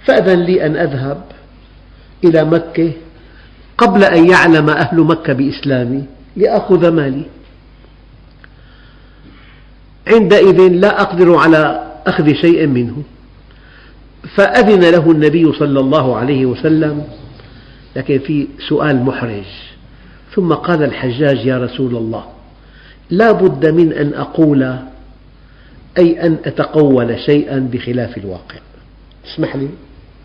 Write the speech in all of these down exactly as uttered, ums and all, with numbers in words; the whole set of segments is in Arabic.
فأذن لي أن أذهب إلى مكة قبل أن يعلم أهل مكة بإسلامي لآخذ مالي. عندئذ لا أقدر على أخذ شيء منه، فأذن له النبي صلى الله عليه وسلم، لكن في سؤال محرج. ثم قال الحجاج: يا رسول الله، لا بد من أن أقول، أي أن أتقول شيئا بخلاف الواقع، اسمح لي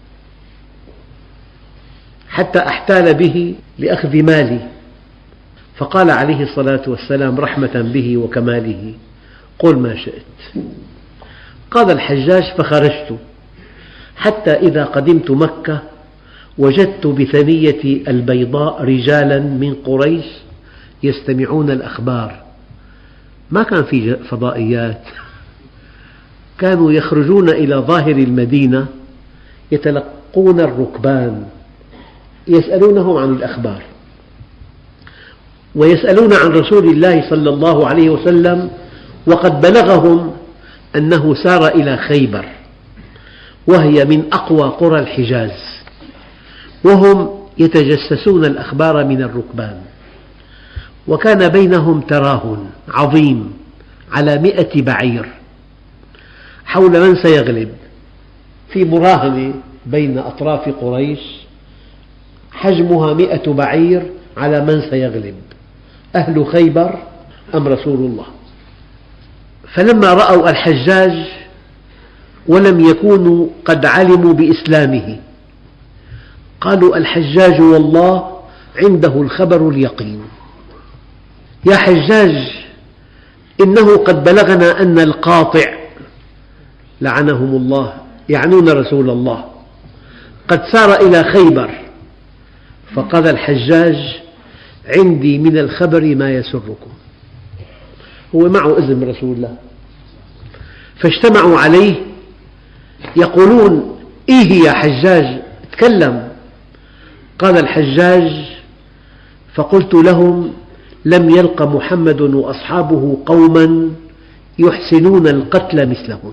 حتى أحتال به لأخذ مالي. فقال عليه الصلاة والسلام رحمة به وكماله: قل ما شئت. قال الحجاج: فخرجت حتى إذا قدمت مكة وجدت بثنية البيضاء رجالا من قريش يستمعون الأخبار. ما كان في فضائيات، كانوا يخرجون إلى ظاهر المدينة يتلقون الركبان يسألونهم عن الأخبار، ويسألون عن رسول الله صلى الله عليه وسلم، وقد بلغهم أنه سار إلى خيبر وهي من أقوى قرى الحجاز، وهم يتجسسون الأخبار من الركبان. وكان بينهم تراهن عظيم على مئة بعير حول من سيغلب، في مراهنة بين أطراف قريش حجمها مئة بعير على من سيغلب، أهل خيبر أم رسول الله. فلما رأوا الحجاج ولم يكونوا قد علموا بإسلامه قالوا: الحجاج والله عنده الخبر اليقين. يا حجاج، إنه قد بلغنا أن القاطع لعنهم الله، يعنون رسول الله، قد سار إلى خيبر. فقال الحجاج: عندي من الخبر ما يسركم. هو معه إذن من رسول الله. فاجتمعوا عليه يقولون: إيه يا حجاج، تكلم. قال الحجاج: فقلت لهم: لم يلق محمد وأصحابه قوما يحسنون القتل مثلهم،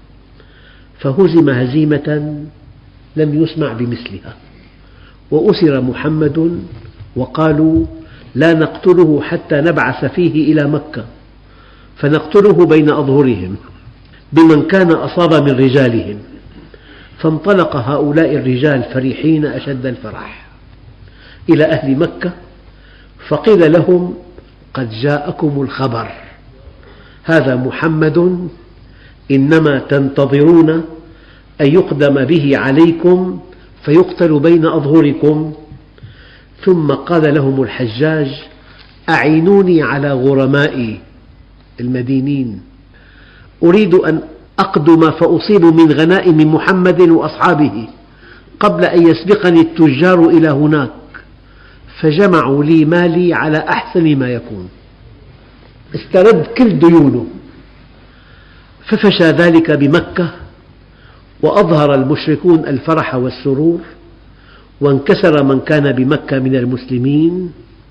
فهزم هزيمة لم يسمع بمثلها، وأسر محمد وقالوا: لا نقتله حتى نبعث فيه إلى مكة فنقتله بين أظهرهم بمن كان أصاب من رجالهم. فانطلق هؤلاء الرجال فرحين أشد الفرح إلى أهل مكة، فقيل لهم: قد جاءكم الخبر، هذا محمد، إنما تنتظرون أن يقدم به عليكم فيقتل بين أظهركم. ثم قال لهم الحجاج: أعينوني على غرمائي المدينين، أريد أن أقدم فأصيب من غنائم محمد وأصحابه قبل أن يسبقني التجار إلى هناك. فجمعوا لي مالي على أحسن ما يكون، استرد كل ديونه. ففشى ذلك بمكة، وأظهر المشركون الفرح والسرور، وانكسر من كان بمكة من المسلمين.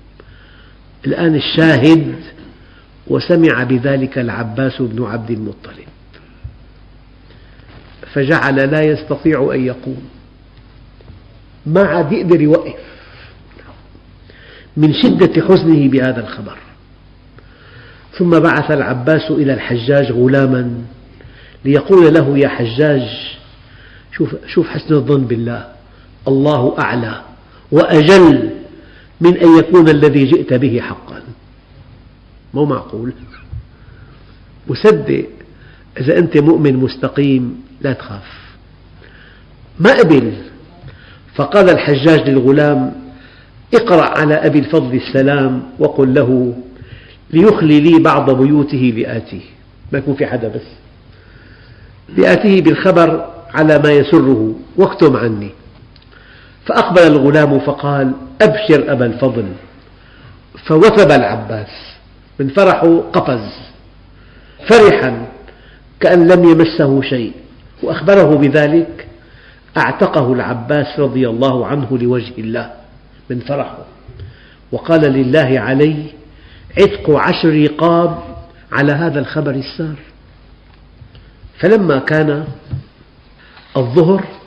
الآن الشاهد: وسمع بذلك العباس بن عبد المطلب، فجعل لا يستطيع أن يقوم، ما عاد يقدر يوقف من شدة حزنه بهذا الخبر. ثم بعث العباس إلى الحجاج غلاما ليقول له: يا حجاج، شوف, شوف حسن الظن بالله، الله أعلى وأجل من أن يكون الذي جئت به حقا. مو معقول، مصدق. إذا أنت مؤمن مستقيم لا تخاف. ما قبل. فقال الحجاج للغلام: اقرأ على أبي الفضل السلام وقل له ليخلي لي بعض بيوته لآتيه، ما يكون في حدا، بس لآتيه بالخبر على ما يسره واكتم عني. فأقبل الغلام فقال: أبشر أبا الفضل. فوثب العباس من فرحه، قفز فرحا كأن لم يمسه شيء، وأخبره بذلك. أعتقه العباس رضي الله عنه لوجه الله من فرحه، وقال: لله علي عتق عشر رقاب على هذا الخبر السار. فلما كان الظهر